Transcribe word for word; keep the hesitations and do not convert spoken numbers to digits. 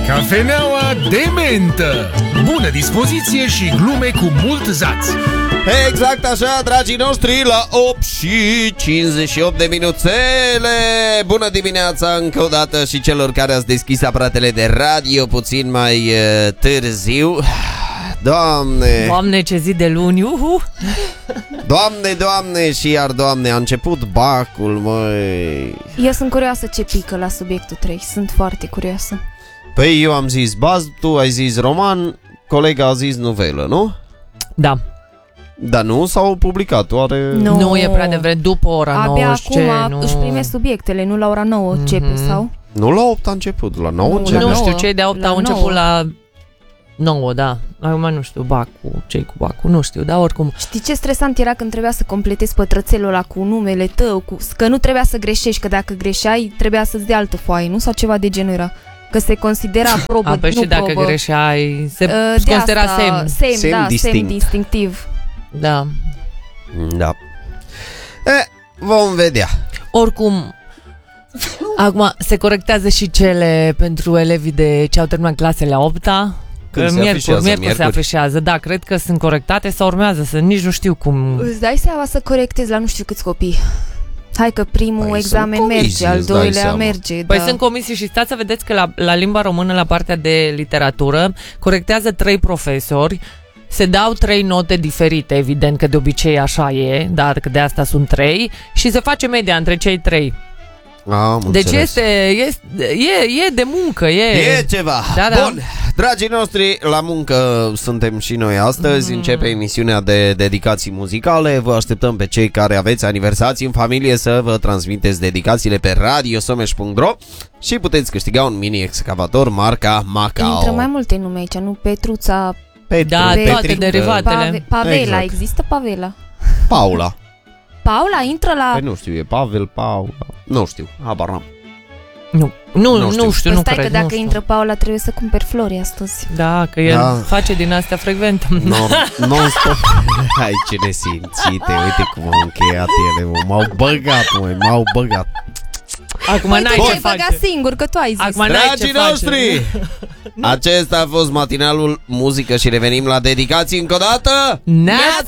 Cafeneaua de mentă. Bună dispoziție și glume cu mult zaț. Exact așa, dragii noștri, la opt și cincizeci și opt de minuțele. Bună dimineața încă o dată și celor care ați deschis aparatele de radio puțin mai uh, târziu. Doamne! Doamne, ce zi de luni, uhu! Doamne, doamne și iar doamne, a început bacul, măi. Eu sunt curioasă ce pică la subiectul trei, sunt foarte curioasă. Păi eu am zis baz, tu ai zis roman, colega a zis novelă, nu? Da. Dar nu s-au publicat, oare? Nu, Nu e prea devreme, după ora nouă. abia ce, acum nu... își prime subiectele, nu la ora nouă începe Mhm. sau? Nu la opt a început, la nouă Nu, începe. Nu la știu, nouă. cei de opt La au început nouă. la nouă, da. Acum nu știu, Bacu, cei cu Bacu, nu știu, dar oricum. Știi ce stresant era când trebuia să completezi pătrățelul ăla cu numele tău, cu... că nu trebuia să greșești, că dacă greșeai trebuia să-ți dea altă foaie, nu? Sau ceva de genul era. Că se considera probă, A, păi nu și dacă probă. greșeai, se Uh, se de considera asta, semn. semn, Semn da, distinct. semn distinctiv. Da. Da. E, vom vedea. Oricum, acum se corectează și cele pentru elevii de ce au terminat clasele a opta. Când se Miercuri, afișează, miercuri se miercuri. afișează. Da, cred că sunt corectate sau urmează să nici nu știu cum. Îți dai seama să corectezi la nu știu câți copii. Hai că primul Păi, examen sunt comisii, merge, al îți dai doilea seama. merge. Păi da. sunt comisii și stați să vedeți că la, la limba română, la partea de literatură, corectează trei profesori, se dau trei note diferite, evident că de obicei așa e, dar că de asta sunt trei, și se face media între cei trei. Am Deci înțeles. este, este e, e de muncă, e... E ceva. Da, da. Bun, dragii noștri, la muncă suntem și noi astăzi. Mm. Începe emisiunea de dedicații muzicale. Vă așteptăm pe cei care aveți aniversații în familie să vă transmiteți dedicațiile pe radio someș punct ro și puteți câștiga un mini-excavator marca Macau. Intră mai multe nume aici, nu? Petruța, Petru, Da, Pe- toate Petrică, derivatele. Pave, Pavela, Exact. există Pavela? Paula. Paula intră la... Păi nu știu, e Pavel, Paula. Nu știu, habar n-am. Nu, nu, Nu nu știu. știu, Păi nu stai cred, că dacă nu știu. intră Paula trebuie să cumperi flori astăzi. Da, că el Da. face din astea frecvent. Non, non-stop. Hai, ce nesimțite, uite cum au încheiat ele, mă. M-au băgat, măi, m-au băgat. Acum Păi n-ai tu ce ți-ai face. băgat singur, că tu ai zis. Acum n-ai Dragii ce face. noștri, acesta a fost matinalul muzică și revenim la dedicații încă o dată. Neața!